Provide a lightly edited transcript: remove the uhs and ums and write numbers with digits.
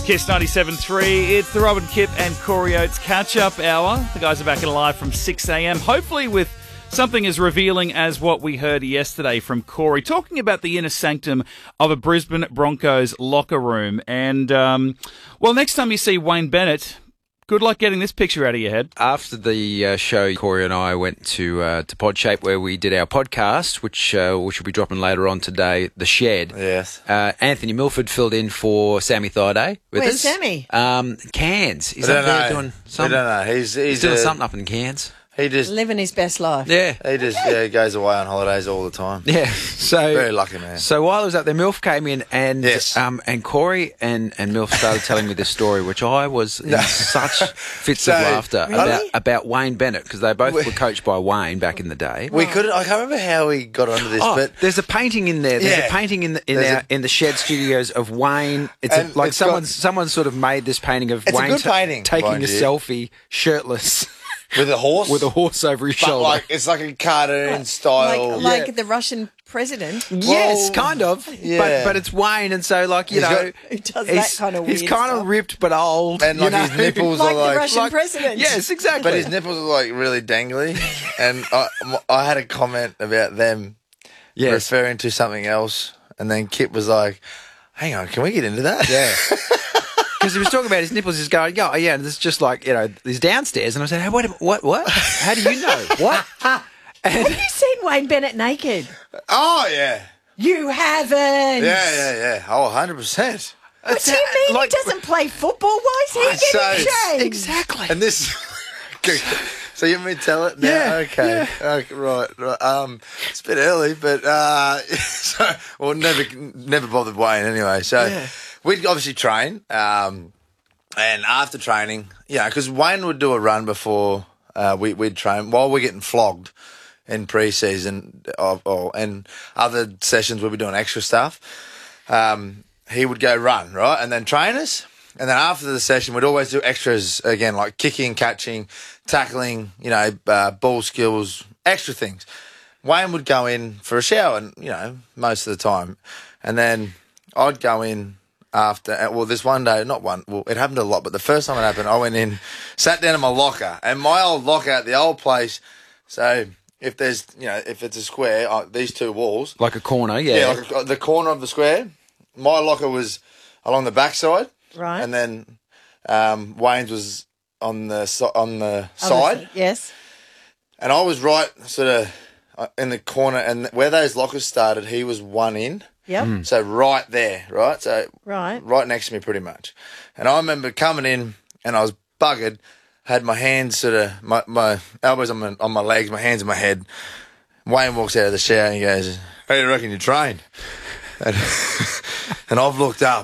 Kiss 97.3. It's the Robin Kip and Corey Oates catch-up hour. The guys are back and live from 6 a.m, hopefully with something as revealing as what we heard yesterday from Corey, talking about the inner sanctum of a Brisbane Broncos locker room. And, well, next time you see Wayne Bennett, good luck getting this picture out of your head. After the show, Corey and I went to Podshape where we did our podcast, which will be dropping later on today, The Shed. Yes. Anthony Milford filled in for Sammy Thaiday with Where's us. Sammy? Cairns. He's We up don't there know. doing We something. don't know. He's Doing something up in Cairns. He just Living his best life. Yeah. goes away on holidays all the time. Yeah. So Very lucky man. So while I was up there, Milf came in and Yes. and Corey and Milf started telling me this story, which I was in such fits of So- laughter Really? about Wayne Bennett, because they both were coached by Wayne back in the day. I can't remember how we got onto this, but there's a painting in there. There's Yeah. a painting in the Shed Studios of Wayne. It's And like it's got- someone sort of made this painting of It's a Wayne good painting, taking mind a you. selfie shirtless with a horse, with a horse over his but shoulder. like it's like a cartoon style. Like the Russian president. Yes, kind of. yeah. But it's Wayne, and so like He's got- Who does that kind of weird he's kind stuff? of ripped but old, And, like, his nipples Like are the Russian president. Yes, exactly. But his nipples are like really dangly, and I had a comment about them referring to something else, and then Kip was like, "Hang on, can we get into that?" Yeah. Because he was talking about his nipples, he's going, "Oh, yeah, and it's just like, he's downstairs." And I said, "Hey, wait a minute, what? How do you know? What?" Have you seen Wayne Bennett naked? Oh yeah, You haven't. yeah. Oh, 100%. What do you mean he doesn't play football? Why is he getting changed? Exactly. And this. So you want me to tell it now? Yeah, Okay. Okay, right. It's a bit early, but never bothered Wayne anyway. So we'd obviously train, and after training, because Wayne would do a run before we'd train while we're getting flogged in pre-season and other sessions we'd be doing extra stuff. He would go run, right, and then train us. And then after the session, we'd always do extras again, like kicking, catching, tackling, ball skills, extra things. Wayne would go in for a shower, most of the time. And then I'd go in after, this one day, it happened a lot, but the first time it happened, I went in, sat down in my locker, and my old locker at the old place, so if there's, if it's a square, these two walls. Like a corner, yeah. Yeah, like the corner of the square, my locker was along the backside. Right. And then Wayne's was on the side. Yes. And I was right sort of in the corner, and where those lockers started, he was one in. Yep. So right there, right? So Right. right next to me pretty much. And I remember coming in, and I was buggered, had my hands sort of, my elbows on my legs, my hands on my head. Wayne walks out of the shower and he goes, "How do you reckon you trained?" And I've looked up.